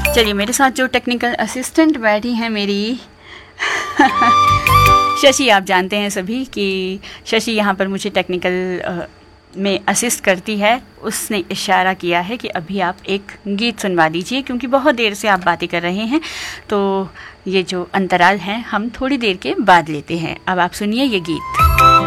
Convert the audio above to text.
चलिए, मेरे साथ जो टेक्निकल असिस्टेंट बैठी हैं मेरी शशि, आप जानते हैं सभी कि शशि यहाँ पर मुझे टेक्निकल में असिस्ट करती है। उसने इशारा किया है कि अभी आप एक गीत सुनवा दीजिए, क्योंकि बहुत देर से आप बातें कर रहे हैं, तो ये जो अंतराल हैं हम थोड़ी देर के बाद लेते हैं। अब आप सुनिए ये गीत।